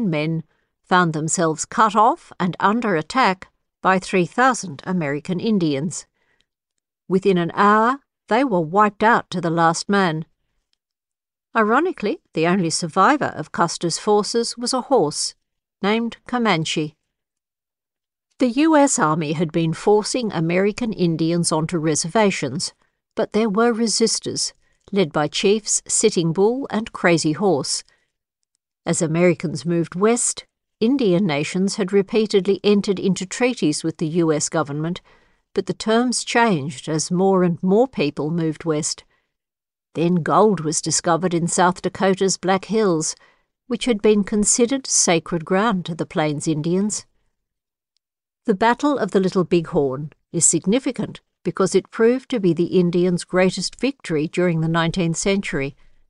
9 men found themselves cut off and under attack by 3,000 American Indians. Within an hour, they were wiped out to the last man. Ironically, the only survivor of Custer's forces was a horse named Comanche. The U.S. Army had been forcing American Indians onto reservations, but there were resistors, led by chiefs Sitting Bull and Crazy Horse. As Americans moved west, Indian nations had repeatedly entered into treaties with the U.S. government, but the terms changed as more and more people moved west. Then gold was discovered in South Dakota's Black Hills, which had been considered sacred ground to the Plains Indians. The Battle of the Little Bighorn is significant because it proved to be the Indians' greatest victory during the 19th century.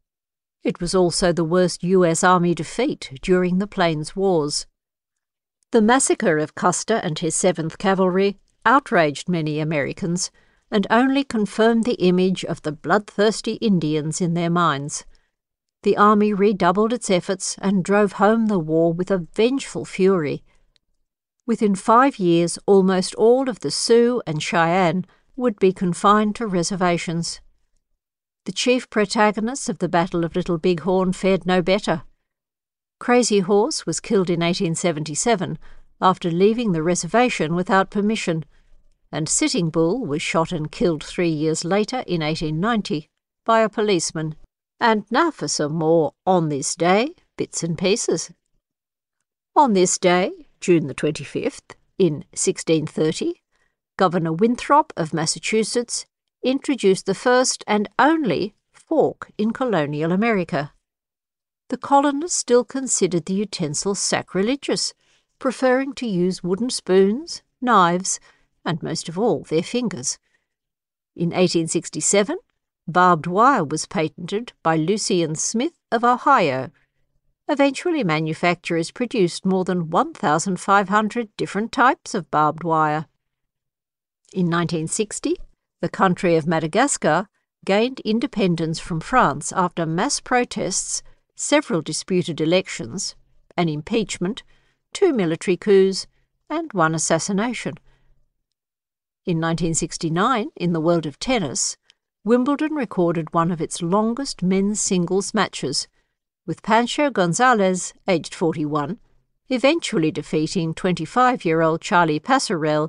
It was also the worst U.S. Army defeat during the Plains Wars. The massacre of Custer and his 7th Cavalry outraged many Americans and only confirmed the image of the bloodthirsty Indians in their minds. The army redoubled its efforts and drove home the war with a vengeful fury. Within 5 years, almost all of the Sioux and Cheyenne would be confined to reservations. The chief protagonists of the Battle of Little Bighorn fared no better. Crazy Horse was killed in 1877 after leaving the reservation without permission, and Sitting Bull was shot and killed 3 years later in 1890 by a policeman. And now for some more On This Day bits and pieces. On this day, June the 25th, in 1630, Governor Winthrop of Massachusetts introduced the first and only fork in colonial America. The colonists still considered the utensil sacrilegious, preferring to use wooden spoons, knives, and most of all their fingers. In 1867, barbed wire was patented by Lucian Smith of Ohio. Eventually, manufacturers produced more than 1,500 different types of barbed wire. In 1960, the country of Madagascar gained independence from France after mass protests, several disputed elections, an impeachment, 2 military coups, and 1 assassination. In 1969, in the world of tennis, Wimbledon recorded one of its longest men's singles matches, with Pancho Gonzalez, aged 41, eventually defeating 25-year-old Charlie Pasarell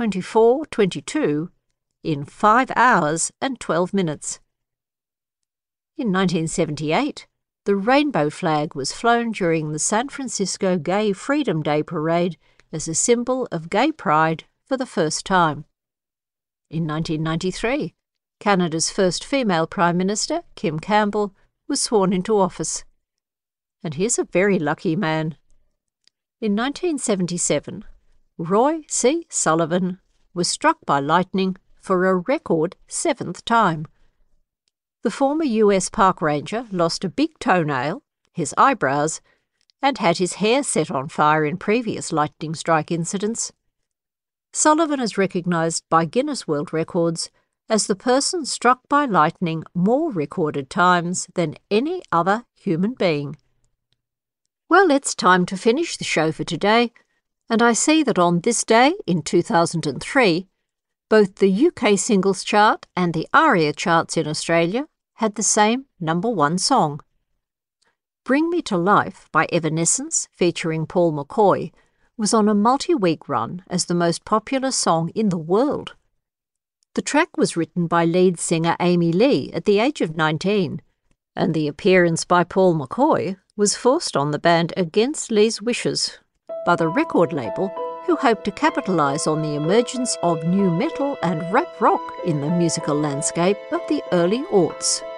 24-22 in 5 hours and 12 minutes. In 1978, the rainbow flag was flown during the San Francisco Gay Freedom Day Parade as a symbol of gay pride for the first time. In 1993, Canada's first female Prime Minister, Kim Campbell, was sworn into office. And here's a very lucky man. In 1977, Roy C. Sullivan was struck by lightning for a record 7th time. The former US park ranger lost a big toenail, his eyebrows, and had his hair set on fire in previous lightning strike incidents. Sullivan is recognised by Guinness World Records as the person struck by lightning more recorded times than any other human being. Well, it's time to finish the show for today, and I see that on this day in 2003, both the UK singles chart and the ARIA charts in Australia had the same #1 song. Bring Me to Life by Evanescence, featuring Paul McCoy, was on a multi-week run as the most popular song in the world. The track was written by lead singer Amy Lee at the age of 19, and the appearance by Paul McCoy was forced on the band against Lee's wishes by the record label, who hoped to capitalise on the emergence of new metal and rap rock in the musical landscape of the early aughts.